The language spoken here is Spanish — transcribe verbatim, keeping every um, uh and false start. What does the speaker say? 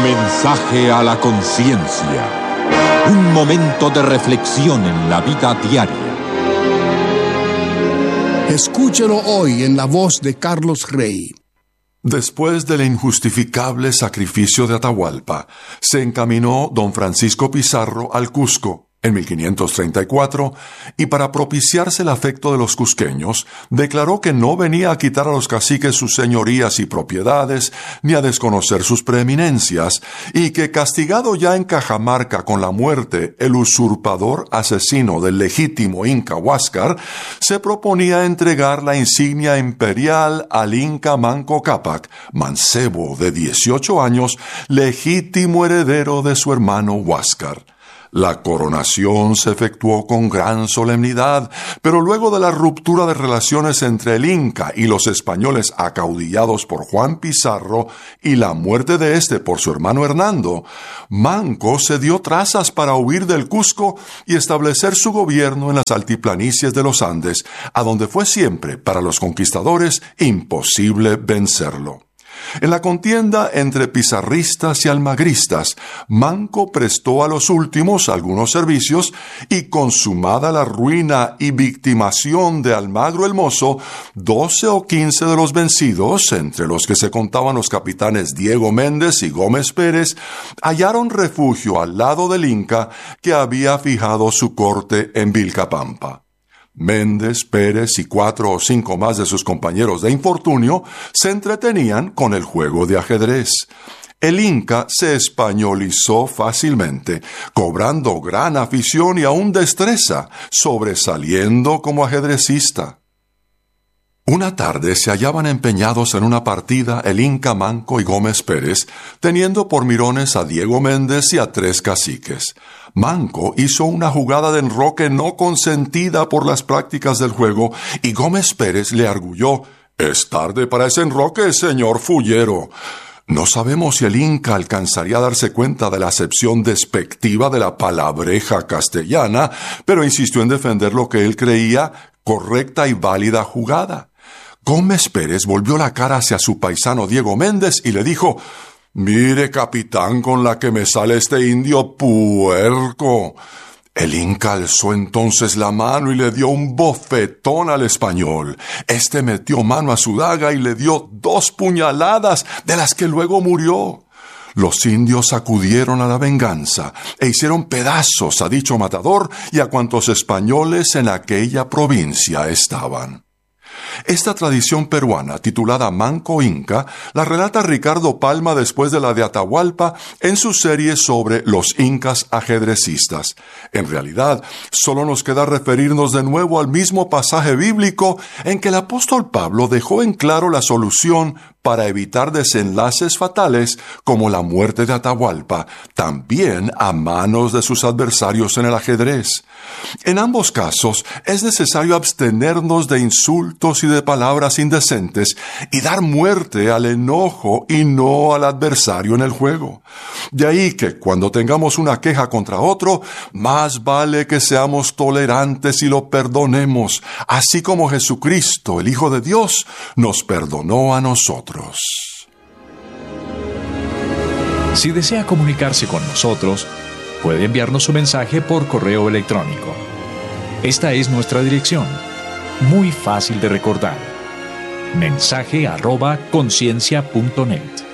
Mensaje a la conciencia. Un momento de reflexión en la vida diaria. Escúchelo hoy en la voz de Carlos Rey. Después del injustificable sacrificio de Atahualpa, se encaminó don Francisco Pizarro al Cusco en mil quinientos treinta y cuatro, y para propiciarse el afecto de los cusqueños, declaró que no venía a quitar a los caciques sus señorías y propiedades, ni a desconocer sus preeminencias, y que castigado ya en Cajamarca con la muerte el usurpador asesino del legítimo Inca Huáscar, se proponía entregar la insignia imperial al Inca Manco Cápac, mancebo de dieciocho años, legítimo heredero de su hermano Huáscar. La coronación se efectuó con gran solemnidad, pero luego de la ruptura de relaciones entre el Inca y los españoles acaudillados por Juan Pizarro y la muerte de éste por su hermano Hernando, Manco se dio trazas para huir del Cusco y establecer su gobierno en las altiplanicies de los Andes, a donde fue siempre, para los conquistadores, imposible vencerlo. En la contienda entre pizarristas y almagristas, Manco prestó a los últimos algunos servicios y, consumada la ruina y victimación de Almagro el Mozo, doce o quince de los vencidos, entre los que se contaban los capitanes Diego Méndez y Gómez Pérez, hallaron refugio al lado del Inca, que había fijado su corte en Vilcapampa. Méndez, Pérez y cuatro o cinco más de sus compañeros de infortunio se entretenían con el juego de ajedrez. El Inca se españolizó fácilmente, cobrando gran afición y aún destreza, sobresaliendo como ajedrecista. Una tarde se hallaban empeñados en una partida el Inca Manco y Gómez Pérez, teniendo por mirones a Diego Méndez y a tres caciques. Manco hizo una jugada de enroque no consentida por las prácticas del juego y Gómez Pérez le arguyó: «Es tarde para ese enroque, señor fullero». No sabemos si el Inca alcanzaría a darse cuenta de la acepción despectiva de la palabreja castellana, pero insistió en defender lo que él creía correcta y válida jugada. Gómez Pérez volvió la cara hacia su paisano Diego Méndez y le dijo: «Mire, capitán, con la que me sale este indio puerco». El Inca alzó entonces la mano y le dio un bofetón al español. Este metió mano a su daga y le dio dos puñaladas, de las que luego murió. Los indios acudieron a la venganza e hicieron pedazos a dicho matador y a cuantos españoles en aquella provincia estaban. Esta tradición peruana, titulada Manco Inca, la relata Ricardo Palma después de la de Atahualpa en su serie sobre los incas ajedrecistas. En realidad, solo nos queda referirnos de nuevo al mismo pasaje bíblico en que el apóstol Pablo dejó en claro la solución para evitar desenlaces fatales como la muerte de Atahualpa, también a manos de sus adversarios en el ajedrez. En ambos casos es necesario abstenernos de insultos y de palabras indecentes y dar muerte al enojo y no al adversario en el juego. De ahí que cuando tengamos una queja contra otro, más vale que seamos tolerantes y lo perdonemos, así como Jesucristo, el Hijo de Dios, nos perdonó a nosotros. Si desea comunicarse con nosotros, puede enviarnos su mensaje por correo electrónico. Esta es nuestra dirección, muy fácil de recordar: mensaje arroba conciencia punto net.